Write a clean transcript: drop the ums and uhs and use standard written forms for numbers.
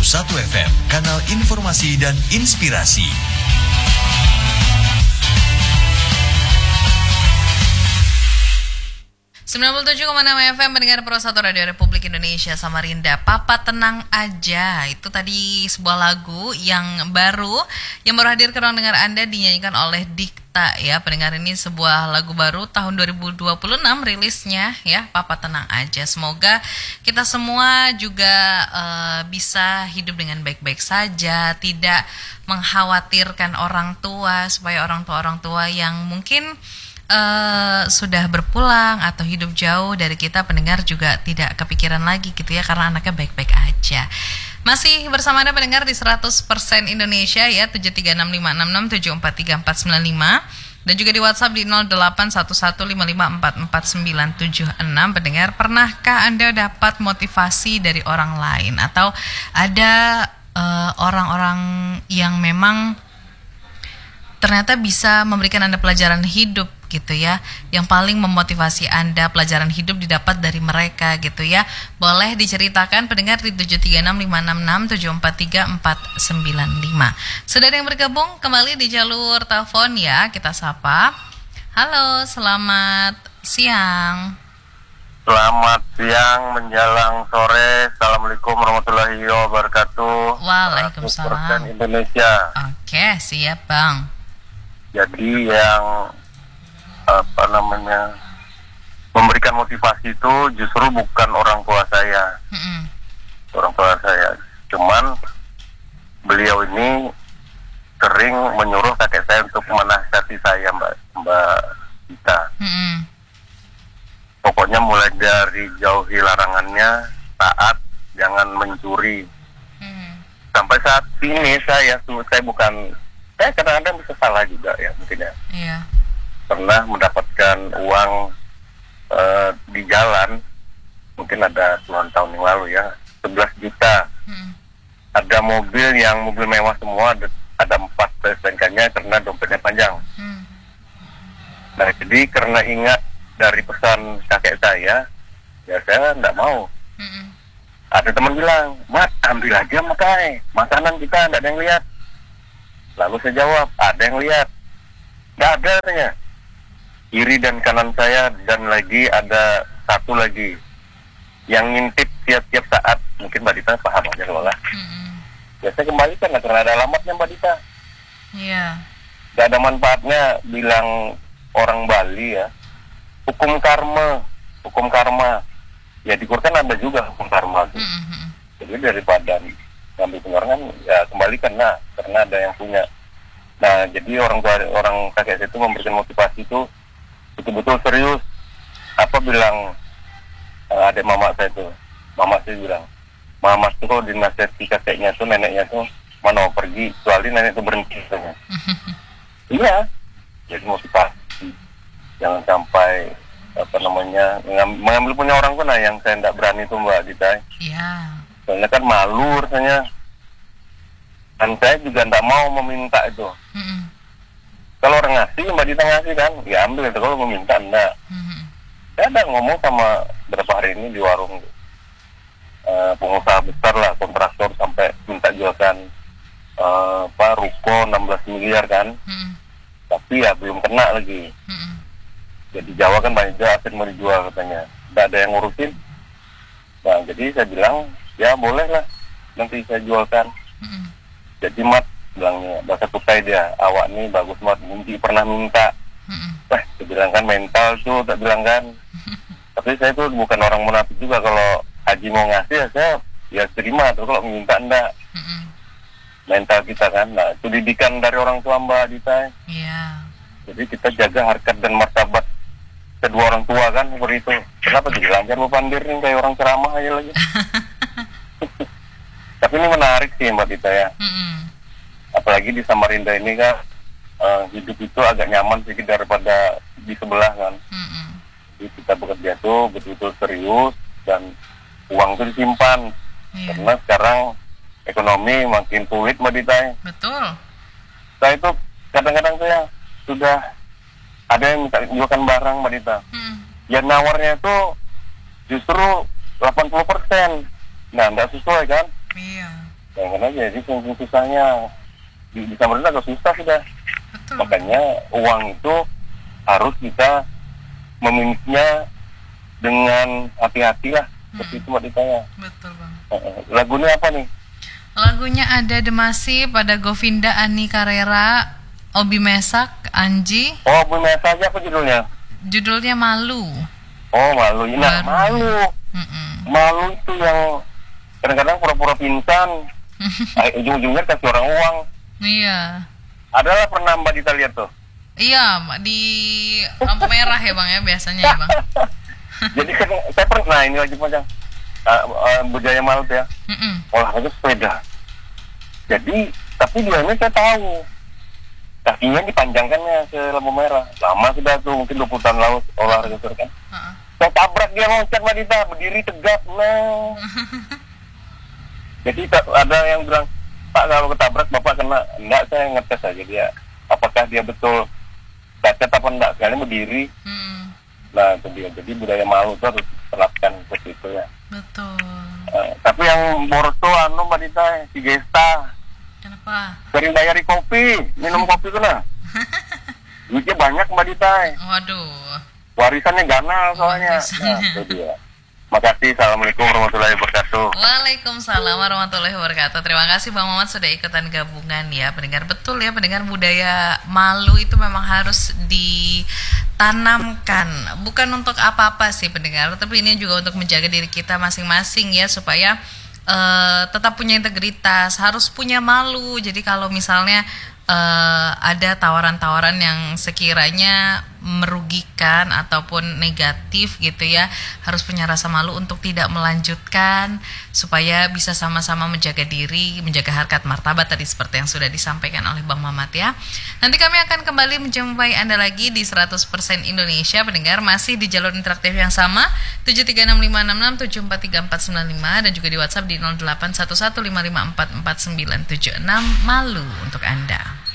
FM, kanal informasi dan inspirasi. FM mendengar Pro 1 Radio Republik Indonesia Samarinda. Papa tenang aja. Itu tadi sebuah lagu yang baru hadir ke ruang dengar Anda, dinyanyikan oleh Dikta ya. Pendengar, ini sebuah lagu baru tahun 2026 rilisnya ya. Papa tenang aja. Semoga kita semua juga bisa hidup dengan baik-baik saja, tidak mengkhawatirkan orang tua, supaya orang tua yang mungkin sudah berpulang atau hidup jauh dari kita, pendengar juga tidak kepikiran lagi gitu ya, karena anaknya baik-baik aja. Masih bersama Anda pendengar di 100% Indonesia ya, 73656674345, dan juga di WhatsApp di 0811554496. Pendengar, pernahkah Anda dapat motivasi dari orang lain, atau ada orang-orang yang memang ternyata bisa memberikan Anda pelajaran hidup gitu ya, yang paling memotivasi Anda, pelajaran hidup didapat dari mereka gitu ya? Boleh diceritakan pendengar di 73656674345. Sudah ada yang bergabung kembali di jalur telepon ya, kita sapa. Halo, selamat siang. Selamat siang menjelang sore. Assalamualaikum warahmatullahi wabarakatuh. Waalaikumsalam. Indonesia. Oke, siap Bang. Jadi yang memberikan motivasi itu justru bukan orang tua saya. Orang tua saya, cuman beliau ini sering menyuruh kakek saya untuk menasihati saya, Mbak Dita. Pokoknya mulai dari jauhi larangannya, taat, jangan mencuri. Sampai saat ini saya kadang-kadang bisa salah juga ya, mungkin ya. Iya. Pernah mendapatkan uang di jalan, mungkin ada puluhan tahun yang lalu ya, 11 juta. Ada mobil mewah semua, ada 4 STNK-nya karena dompetnya panjang. Nah, jadi karena ingat dari pesan kakek saya, ya saya enggak mau. Ada teman bilang, "Mat, ambil aja makanya, makanan kita enggak ada yang lihat." Lalu saya jawab, "Ada yang lihat." Enggak ada katanya. Kiri dan kanan saya, dan lagi ada satu lagi yang ngintip tiap-tiap saat. Mungkin Mbak Dita paham aja kalau lah. Ya saya kembalikan lah, karena ada alamatnya Mbak Dita. Iya. Gak ada manfaatnya bilang orang Bali ya, hukum karma. Ya di Quran ada juga hukum karma tuh. Jadi daripada ngambil pengeluaran, ya kembalikan lah, karena ada yang punya. Nah, jadi orang kakek saya itu memberikan motivasi itu betul-betul serius. Apa bilang adik mama saya tuh, mama saya bilang, mama tuh kalau dinasihati kakeknya tuh, neneknya tuh mana mau pergi, kecuali nenek tuh berhenti katanya. Iya, jadi motivasi. Jangan sampai mengambil punya orang pun, yang saya tidak berani tuh Mbak Dita. Iya. Soalnya kan malu rasanya. Dan saya juga tidak mau meminta itu. Kalau orang ngasih, Mbak Dita ngasih kan, ya ambil itu. Kalau meminta, enggak. Saya ada ngomong sama berapa hari ini di warung pengusaha besar lah, kontraktor, sampai minta jualkan ruko 16 miliar kan. Tapi ya belum kena lagi. Jadi Jawa kan banyak juga aset mau dijual katanya. Tidak ada yang ngurusin. Nah, jadi saya bilang, ya boleh lah, nanti saya jualkan. Jadi Mat, bilangnya, bahasa Kutai dia, awak nih bagus Mat, Mundi pernah minta. Saya bilang kan mental tuh, tak bilang kan. Tapi saya tuh bukan orang munafik juga, kalau Haji mau ngasih ya saya ya terima, terus kalau minta enggak. Mental kita kan, nah itu didikan dari orang tua Mbak Dita. Iya. Jadi kita jaga harkat dan martabat kedua orang tua kan, seperti itu. Kenapa jadi lancar berpandir nih kayak orang ceramah aja lagi. Tapi ini menarik sih Mbak Dita ya. Apalagi di Samarinda ini kan hidup itu agak nyaman sedikit daripada di sebelah kan. Jadi kita bekerja tuh betul-betul serius, dan uang itu disimpan. Karena sekarang ekonomi makin sulit Mbak Dita. Betul. Saya itu kadang-kadang saya sudah ada yang minta jualkan barang Mbak Dita. Ya nawarnya itu justru 80%. Nah, enggak sesuai kan? Iya. Bayangkan aja, jadi susahnya di Samarinda agak susah sudah. Betul. Makanya uang itu harus kita memilikinya dengan hati-hati lah. Seperti itu Mbak Dita ya. Betul Bang. Lagunya apa nih? Lagunya ada Demasi pada Govinda Ani Carrera, Obi Mesak, Anji. Oh, Bu Mesa aja apa judulnya? Judulnya Malu. Oh, Malu. Nah, Baru. Malu. Malu itu yang kadang-kadang pura-pura pingsan. Ujung-ujungnya kasih orang uang. Iya. Adalah pernah Mbak Dita lihat tuh. Iya, di lampu merah ya Bang ya biasanya ya Bang. Jadi kan saya pernah ini wajib macam budaya Malut ya, olahraga sepeda. Jadi tapi dia ini saya tahu kakinya dipanjangkannya ke lampu merah. Lama sudah tuh mungkin 20 tahun lalu olahraga sepeda kan. Saya tabrak dia loncat Mbak Dita, berdiri tegak. Nah. Jadi ada yang bilang, Pak kalau ketabrak Bapak kena. Enggak, saya ngetes aja dia. Apakah dia betul cacat apa enggak. Sekali berdiri. Nah itu dia. Jadi budaya malu itu harus terapkan seperti itu ya. Betul. Tapi yang boros tuh Mbak Dita, si Gesta. Kenapa? Sering bayari kopi, minum kopi tuh nah. Duitnya banyak Mbak Dita. Waduh. Warisannya ganal soalnya. Nah itu dia. Makasih. Assalamualaikum warahmatullahi wabarakatuh. Waalaikumsalam warahmatullahi wabarakatuh. Terima kasih Bang Mamat sudah ikutan gabungan ya pendengar. Betul ya pendengar, budaya malu itu memang harus ditanamkan. Bukan untuk apa-apa sih pendengar, tapi ini juga untuk menjaga diri kita masing-masing ya, supaya tetap punya integritas, harus punya malu. Jadi kalau misalnya ada tawaran-tawaran yang sekiranya merugikan ataupun negatif gitu ya, harus punya rasa malu untuk tidak melanjutkan, supaya bisa sama-sama menjaga diri, menjaga harkat martabat tadi seperti yang sudah disampaikan oleh Bang Mamat ya. Nanti kami akan kembali menjumpai Anda lagi di 100% Indonesia pendengar, masih di jalur interaktif yang sama 73656743495 dan juga di WhatsApp di 081155444976 malu untuk Anda.